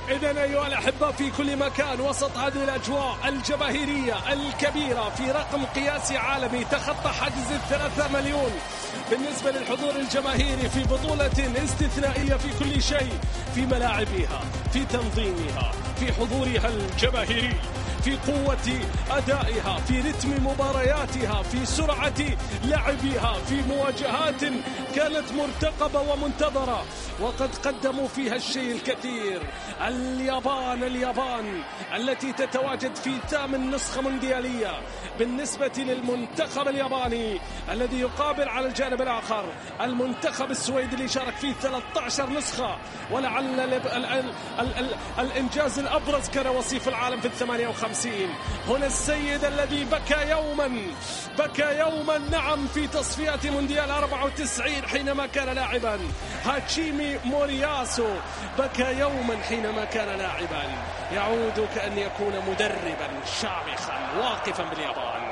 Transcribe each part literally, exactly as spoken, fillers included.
إذن أيها الأحبة في كل مكان وسط هذه الأجواء الجماهيرية الكبيرة في رقم قياسي عالمي تخطى حجز الثلاثة مليون بالنسبة للحضور الجماهيري في بطولة استثنائية في كل شيء، في ملاعبها، في تنظيمها، في حضورها الجماهيري، في قوة أدائها، في رتم مبارياتها، في سرعة لعبها، في مواجهات كانت مرتقبة ومنتظرة وقد قدموا فيها الشيء الكثير. اليابان اليابان التي تتواجد في ثامن نسخة مونديالية بالنسبة للمنتخب الياباني الذي يقابل على الجانب الآخر المنتخب السويدي اللي شارك فيه ثلاثة عشر نسخة، ولعل ال ال ال ال ال الإنجاز الأبرز كان وصيف العالم في الثمانية وخمسين. هنا السيد الذي بكى يوما بكى يوما نعم في تصفيات مونديال أربعة وتسعين حينما كان لاعبا، هاتشيمي مورياسو بكى يوما حينما كان لاعبا، يعود كأن يكون مدربا شامخا واقفا باليابان.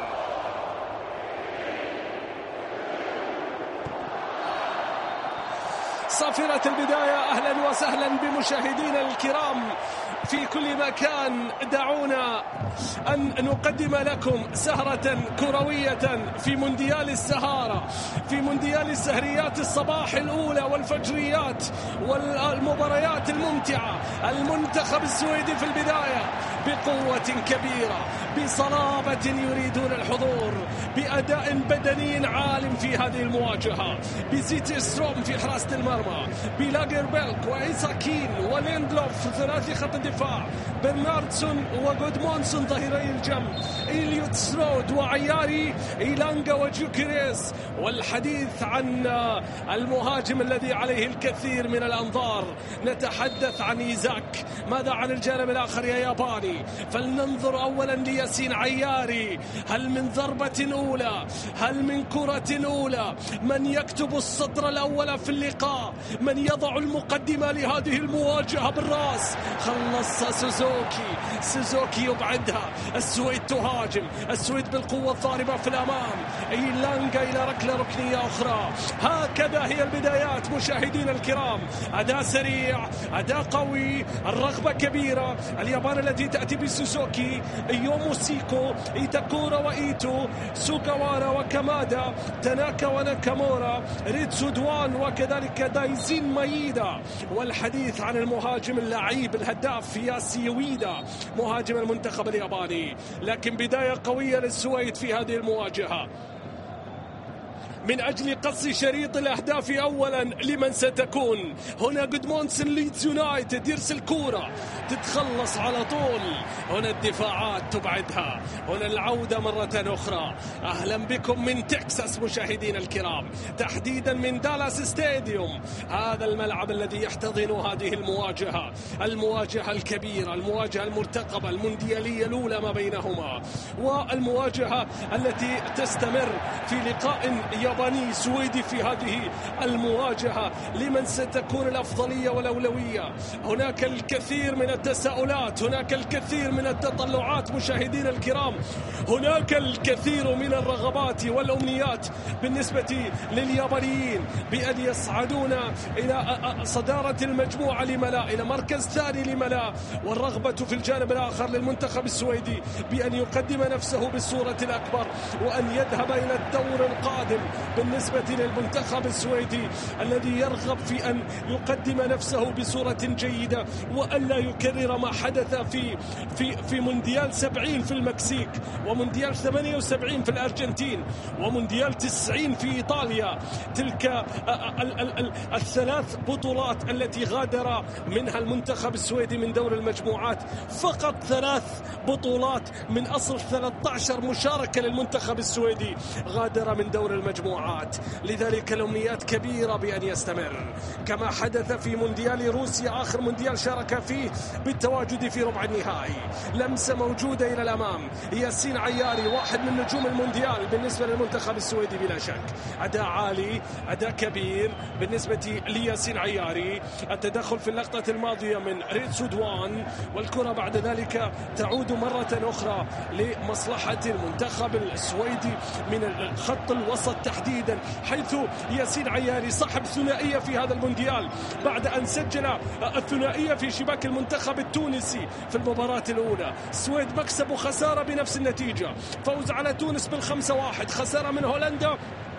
صافرة البداية، أهلا وسهلا بمشاهدينا الكرام في كل مكان. دعونا أن نقدم لكم سهرة كروية في مونديال السهارة، في مونديال السهريات الصباح الأولى والفجريات والمباريات الممتعة. المنتخب السويدي في البداية بقوة كبيرة، بصلابة يريدون الحضور، بأداء بدني عال في هذه المواجهة، بزيت ستروم في حراسة المرمى، بلاجربيلك وإيساكين وليندلوف ثلاثي خط الدفاع، برناردسون وغودمونسون ظهيري الجنب، إليوت سرود وعياري، إيلانغا وجوكيريس. والحديث عن المهاجم الذي عليه الكثير من الأنظار، نتحدث عن إيزاك. ماذا عن الجانب الآخر يا ياباني؟ فلننظر أولا لياسين عياري، هل من ضربة أولى، هل من كرة أولى؟ من يكتب السطر الأول في اللقاء؟ من يضع المقدمة لهذه المواجهة بالرأس؟ خلص سوزوكي، سوزوكي يبعدها، السويد تهاجم، السويد بالقوة الضاربة في الأمام، إيلانغا إلى ركلة ركنية أخرى. هكذا هي البدايات مشاهدينا الكرام، أداء سريع، أداء قوي، الرغبة كبيرة. اليابان التي تأتي بسوزوكي، يوموسيكو، إيتاكورا وإيتو، سوكاوارا وكامادا، تاناكا وناكامورا، ريتسو دوان وكذلك دايزين مايدا. والحديث عن المهاجم اللعيب الهداف ياسي يويدا مهاجم المنتخب الياباني. لكن بداية قوية للسويد في هذه المواجهة من أجل قص شريط الأهداف. أولا لمن ستكون هنا؟ جودمونسون ليدز يونايتد يرسل كورة تتخلص على طول، هنا الدفاعات تبعدها، هنا العودة مرة أخرى. أهلا بكم من تكساس مشاهدين الكرام، تحديدا من دالاس ستاديوم، هذا الملعب الذي يحتضن هذه المواجهة، المواجهة الكبيرة، المواجهة المرتقبة المونديالية الأولى ما بينهما، والمواجهة التي تستمر في لقاء ياباني سويدي في هذه المواجهة. لمن ستكون الأفضلية والأولوية؟ هناك الكثير من التساؤلات، هناك الكثير من التطلعات مشاهدين الكرام، هناك الكثير من الرغبات والأمنيات بالنسبة لليابانيين بأن يصعدون إلى صدارة المجموعة لملا، إلى مركز ثاني لملا، والرغبة في الجانب الآخر للمنتخب السويدي بأن يقدم نفسه بالصورة الأكبر وأن يذهب إلى الدور القادم. بالنسبة للمنتخب السويدي الذي يرغب في أن يقدم نفسه بصورة جيدة وألا يكرر ما حدث في في في مونديال سبعين في المكسيك، ومونديال ثمانية وسبعين في الأرجنتين، ومونديال تسعين في إيطاليا. تلك ال ال ال الثلاث بطولات التي غادر منها المنتخب السويدي من دور المجموعات، فقط ثلاث بطولات من أصل ثلاثة عشر مشاركة للمنتخب السويدي غادر من دور المجموعات. لذلك الأمنيات كبيرة بأن يستمر كما حدث في مونديال روسيا، آخر مونديال شارك فيه بالتواجد في ربع النهائي. لمسة موجودة إلى الأمام، ياسين عياري واحد من نجوم المونديال بالنسبة للمنتخب السويدي بلا شك، أداء عالي، أداء كبير بالنسبة لياسين عياري. التدخل في اللقطة الماضية من ريتسو دوان، والكرة بعد ذلك تعود مرة أخرى لمصلحة المنتخب السويدي من الخط الوسط تحت تحديدا، حيث ياسين عياري صاحب ثنائية في هذا المونديال بعد أن سجل الثنائية في شباك المنتخب التونسي في المباراة الأولى. السويد مكسب وخسارة بنفس النتيجة، فوز على تونس بالخمسة واحد، خسارة من هولندا